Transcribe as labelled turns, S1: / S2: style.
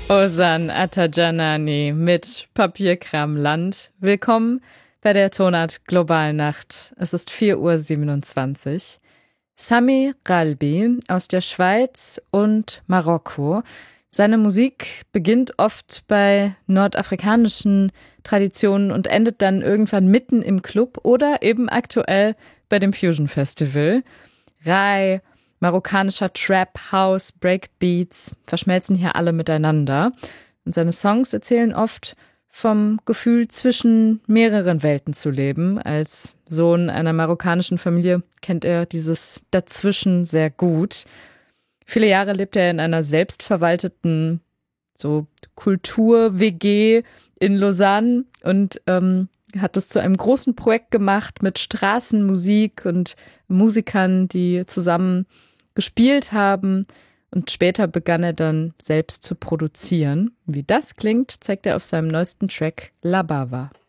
S1: Ozan Atajanani mit Papierkramland. Willkommen bei der Tonart Globalnacht. Es ist 4:27 Uhr. Sami Ralbi aus der Schweiz und Marokko. Seine Musik beginnt oft bei nordafrikanischen Traditionen und endet dann irgendwann mitten im Club oder eben aktuell bei dem Fusion Festival. Rai, marokkanischer Trap, House, Breakbeats verschmelzen hier alle miteinander. Und seine Songs erzählen oft vom Gefühl, zwischen mehreren Welten zu leben. Als Sohn einer marokkanischen Familie kennt er dieses Dazwischen sehr gut. Viele Jahre lebt er in einer selbstverwalteten Kultur-WG in Lausanne und hat das zu einem großen Projekt gemacht mit Straßenmusik und Musikern, die zusammen gespielt haben. Und später begann er dann selbst zu produzieren. Wie das klingt, zeigt er auf seinem neuesten Track La Bava.